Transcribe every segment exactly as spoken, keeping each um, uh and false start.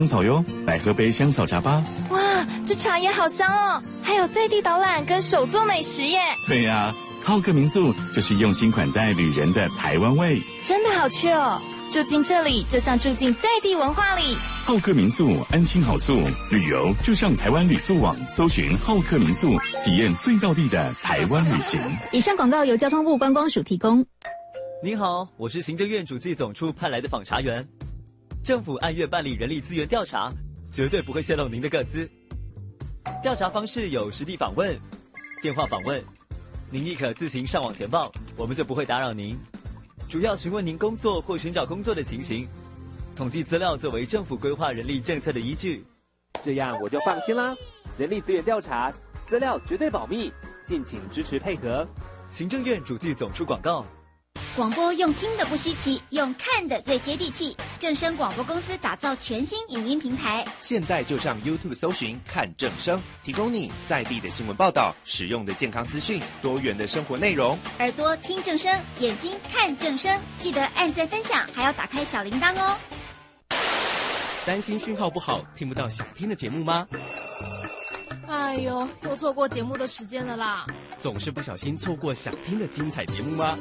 香草哟，来喝杯香草茶吧。 哇，这茶叶好香哦，还有在地导览跟手作美食耶。 对呀、啊，浩客民宿就是用心款待旅人的台湾味， 真的好去哦。住进这里，就像住进在地文化里。 浩客民宿，安心好宿，旅游就上台湾旅宿网搜寻浩客民宿，体验最道地的台湾旅行。 以上广告由交通部观光署提供。 您好，我是行政院主计总处派来的访查员。政府按月办理人力资源调查，绝对不会泄露您的个资。调查方式有实地访问、电话访问，您亦可自行上网填报，我们就不会打扰您。主要询问您工作或寻找工作的情形，统计资料作为政府规划人力政策的依据。 这样我就放心啦。人力资源调查资料绝对保密，敬请支持配合。 行政院主计总处广告。 广播用听的不稀奇，用看的最接地气。正声广播公司打造全新影音平台， 现在就上 YouTube 搜寻看正声，提供你在地的新闻报道、实用的健康资讯、多元的生活内容。 耳朵听正声，眼睛看正声，记得按赞分享，还要打开小铃铛哦。 担心讯号不好，听不到想听的节目吗？ 哎呦，又错过节目的时间了啦！ 总是不小心错过想听的精彩节目吗？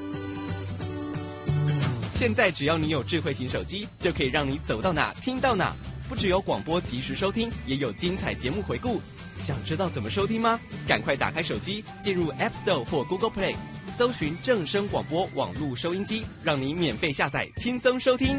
现在只要你有智慧型手机，就可以让你走到哪听到哪。不只有广播及时收听，也有精彩节目回顾。想知道怎么收听吗？赶快打开手机，进入 App Store 或 Google Play， 搜寻正声广播网络收音机，让你免费下载，轻松收听。